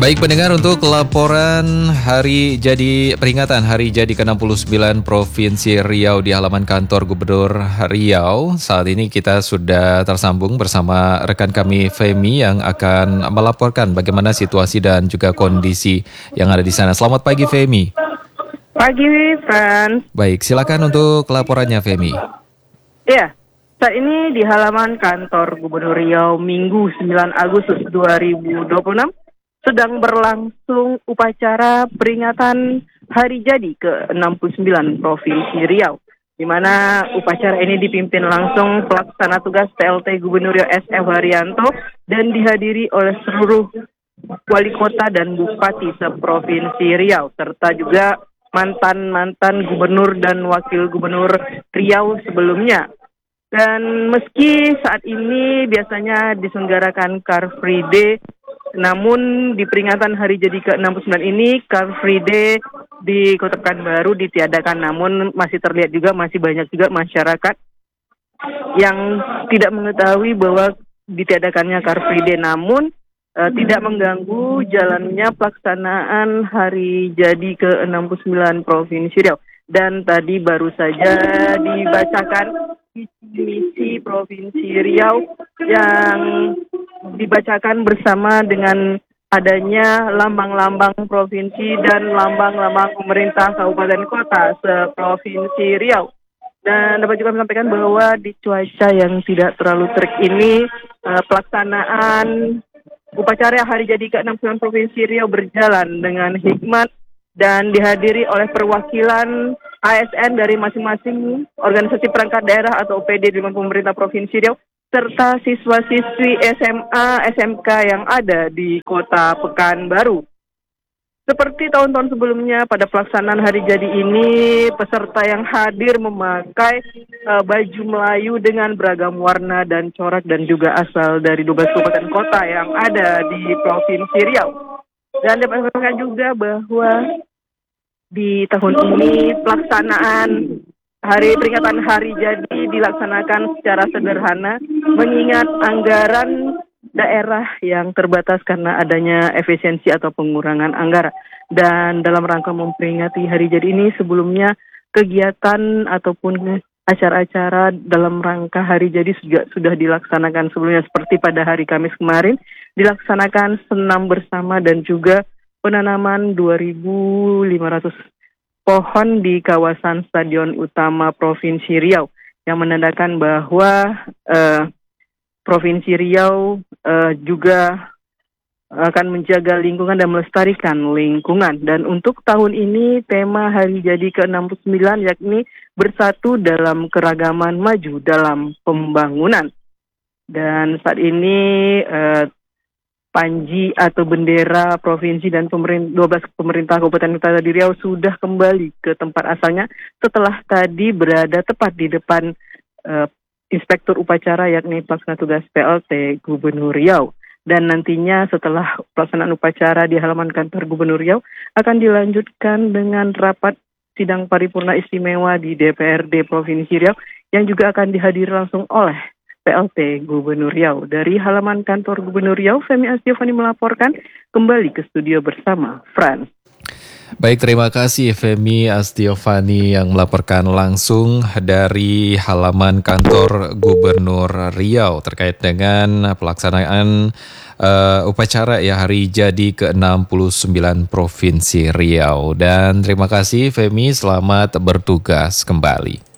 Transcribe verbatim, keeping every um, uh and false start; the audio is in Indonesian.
Baik pendengar, untuk laporan hari jadi peringatan hari jadi ke enam puluh sembilan Provinsi Riau di halaman kantor Gubernur Riau. Saat ini kita sudah tersambung bersama rekan kami Femi yang akan melaporkan bagaimana situasi dan juga kondisi yang ada di sana. Selamat pagi Femi. Pagi Frans. Baik, silakan untuk laporannya Femi. Ya, saat ini di halaman kantor Gubernur Riau Minggu sembilan Agustus dua ribu dua puluh enam sedang berlangsung upacara peringatan hari jadi ke enam puluh sembilan Provinsi Riau, di mana upacara ini dipimpin langsung pelaksana tugas P L T Gubernur Riau S F Haryanto dan dihadiri oleh seluruh wali kota dan bupati seprovinsi Riau, serta juga mantan-mantan gubernur dan wakil gubernur Riau sebelumnya. Dan meski saat ini biasanya diselenggarakan Car Free Day, namun di peringatan hari jadi ke enam puluh sembilan ini Car Free Day di Kota Pekanbaru ditiadakan. Namun masih terlihat juga masih banyak juga masyarakat yang tidak mengetahui bahwa ditiadakannya Car Free Day, namun uh, tidak mengganggu jalannya pelaksanaan hari jadi ke enam puluh sembilan Provinsi Riau. Dan tadi baru saja dibacakan misi Provinsi Riau yang dibacakan bersama dengan adanya lambang-lambang provinsi dan lambang-lambang pemerintah kabupaten kota seprovinsi Riau. Dan dapat juga menyampaikan bahwa di cuaca yang tidak terlalu terik ini, uh, pelaksanaan upacara hari jadi ke enam puluh sembilan Provinsi Riau berjalan dengan hikmat dan dihadiri oleh perwakilan A S N dari masing-masing organisasi perangkat daerah atau O P D dengan pemerintah Provinsi Riau, serta siswa-siswi S M A, S M K yang ada di Kota Pekanbaru. Seperti tahun-tahun sebelumnya, pada pelaksanaan hari jadi ini, peserta yang hadir memakai uh, baju Melayu dengan beragam warna dan corak dan juga asal dari dua belas kabupaten kota yang ada di Provinsi Riau. Dan dapat dikatakan juga bahwa di tahun ini pelaksanaan hari peringatan hari jadi dilaksanakan secara sederhana, mengingat anggaran daerah yang terbatas karena adanya efisiensi atau pengurangan anggaran. Dan dalam rangka memperingati hari jadi ini, sebelumnya kegiatan ataupun acara-acara dalam rangka hari jadi juga sudah dilaksanakan sebelumnya, seperti pada hari Kamis kemarin dilaksanakan senam bersama dan juga penanaman dua ribu lima ratus pohon di kawasan Stadion Utama Provinsi Riau, yang menandakan bahwa uh, Provinsi Riau uh, juga akan menjaga lingkungan dan melestarikan lingkungan. Dan untuk tahun ini tema hari jadi ke enam puluh sembilan yakni bersatu dalam keragaman maju dalam pembangunan. Dan saat ini uh, panji atau bendera provinsi dan pemerintah, dua belas pemerintah Kabupaten Kota di Riau sudah kembali ke tempat asalnya setelah tadi berada tepat di depan uh, inspektur upacara yakni pelaksana tugas P L T Gubernur Riau. Dan nantinya setelah pelaksanaan upacara di halaman kantor Gubernur Riau akan dilanjutkan dengan rapat sidang paripurna istimewa di D P R D Provinsi Riau yang juga akan dihadiri langsung oleh P L T Gubernur Riau. Dari halaman kantor Gubernur Riau, Femi Astiovani melaporkan, kembali ke studio bersama Frans. Baik, terima kasih Femi Astiovani yang melaporkan langsung dari halaman kantor Gubernur Riau terkait dengan pelaksanaan uh, upacara ya hari jadi ke enam puluh sembilan Provinsi Riau. Dan terima kasih Femi, selamat bertugas kembali.